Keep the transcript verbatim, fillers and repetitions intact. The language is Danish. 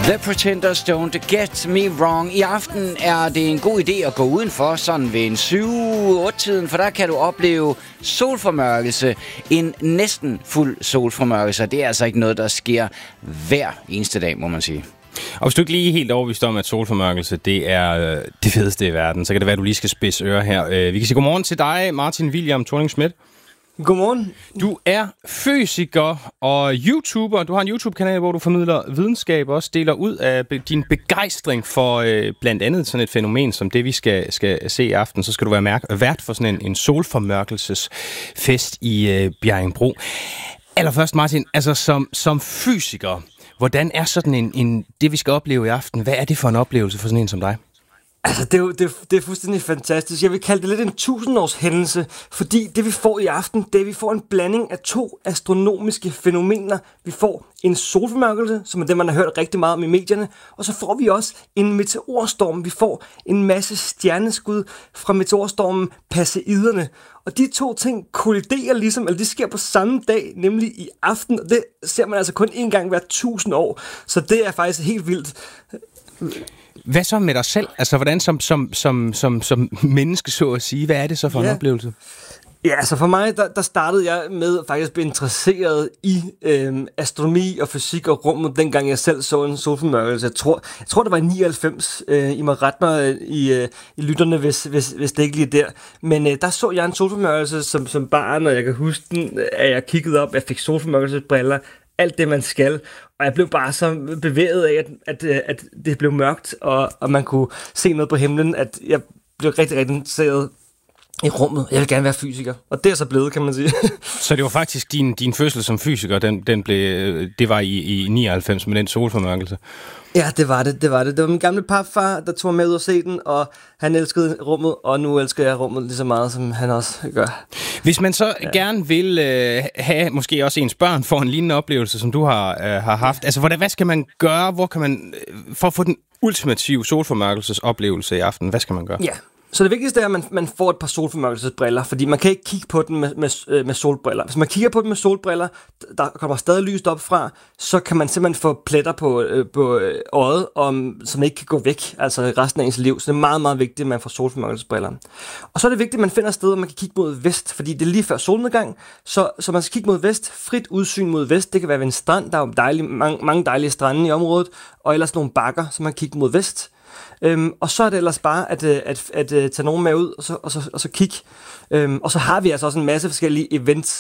The Pretenders, Don't Get Me Wrong. I aften er det en god idé at gå udenfor, sådan ved en syv otte tiden, for der kan du opleve solformørkelse. En næsten fuld solformørkelse. Det er altså ikke noget, der sker hver eneste dag, må man sige. Og hvis du ikke lige er helt overbevist om, at solformørkelse det er øh, det fedeste i verden, så kan det være, at du lige skal spidse ører her. Øh, vi kan sige godmorgen til dig, Martin William Thorning-Schmidt. Godmorgen. Du er fysiker og YouTuber. Du har en YouTube-kanal, hvor du formidler videnskab og også deler ud af be- din begejstring for øh, blandt andet sådan et fænomen som det, vi skal, skal se i aften. Så skal du være mærke, vært for sådan en, en solformørkelsesfest i øh, Bjerringbro. Allerførst, Martin, altså som, som fysiker, hvordan er sådan en, en, det, vi skal opleve i aften? Hvad er det for en oplevelse for sådan en som dig? Altså, det er, jo, det, er, det er fuldstændig fantastisk. Jeg vil kalde det lidt en tusindårs hændelse, fordi det, vi får i aften, det er, at vi får en blanding af to astronomiske fænomener. Vi får en solformørkelse, som er det, man har hørt rigtig meget om i medierne, og så får vi også en meteorstorm. Vi får en masse stjerneskud fra meteorstormen Perseiderne. Og de to ting kolliderer ligesom, eller de sker på samme dag, nemlig i aften, og det ser man altså kun én gang hver tusind år. Så det er faktisk helt vildt. Hvad så med dig selv? Altså, hvordan som, som, som, som, som menneske, så at sige, hvad er det så for en ja. oplevelse? Ja, altså for mig, der, der startede jeg med faktisk at blive interesseret i øhm, astronomi og fysik og rummet, dengang jeg selv så en solformørkelse. Jeg tror, jeg tror det var i nioghalvfems. Øh, I må rette mig i, øh, i lytterne, hvis, hvis, hvis det ikke lige er der. Men øh, der så jeg en solformørkelse som, som barn, og jeg kan huske den, at jeg kiggede op, jeg fik solformørkelsesbriller, alt det, man skal. Og jeg blev bare så bevæget af, at, at, at det blev mørkt, og, og man kunne se noget på himlen, at jeg blev rigtig, rigtig interesseret i rummet. Jeg vil gerne være fysiker, og det er så blevet, kan man sige. Så det var faktisk din, din fødsel som fysiker, den, den blev, det var i, i nioghalvfems med den solformørkelse? Ja, det var det, det var det. Det var min gamle papfar, der tog med ud og se den, og han elskede rummet, og nu elsker jeg rummet lige så meget, som han også gør. Hvis man så ja. gerne vil øh, have måske også ens børn for en lignende oplevelse, som du har, øh, har haft, altså hvordan, hvad skal man gøre, hvor kan man, for at få den ultimative solformørkelsesoplevelse i aften, hvad skal man gøre? Ja. Så det vigtigste er, at man, man får et par solformørkelsesbriller, fordi man kan ikke kigge på den med, med, med solbriller. Hvis man kigger på den med solbriller, der kommer stadig lyst op fra, så kan man simpelthen få pletter på, på øjet, om, som ikke kan gå væk, altså resten af ens liv. Så det er meget, meget vigtigt, at man får solformørkelsesbriller. Og så er det vigtigt, at man finder et sted, hvor man kan kigge mod vest, fordi det er lige før solnedgang, så, så man skal kigge mod vest, frit udsyn mod vest. Det kan være ved en strand, der er jo dejlige, mange, mange dejlige strande i området, og ellers nogle bakker, så man kigger mod vest. Øhm, og så er det ellers bare at, at, at, at, at tage nogen med ud og så, og så, og så kigge. Øhm, og så har vi altså også en masse forskellige events,